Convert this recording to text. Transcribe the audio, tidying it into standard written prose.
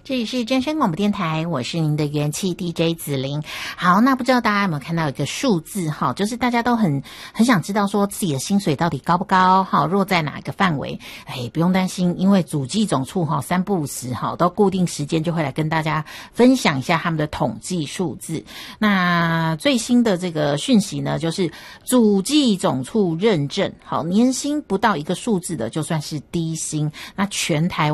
这里是真声广播电台，我是您的元气 DJ 子玲。好，那不知道大家有没有看到一个数字哈，就是大家都很想知道说自己的薪水到底高不高哈，落在哪一个范围？不用担心，因为主计总处哈3不5时哈都固定时间就会来跟大家分享一下他们的统计数字。那最新的这个讯息呢，就是主计总处认证，好，年薪不到一个数字的就算是低薪，那全台